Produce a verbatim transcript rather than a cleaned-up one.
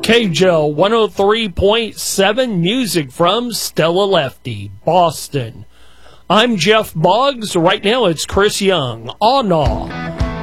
K J O one oh three point seven, music from Stella Lefty, Boston. I'm Jeff Boggs. Right now it's Chris Young. Oh, no.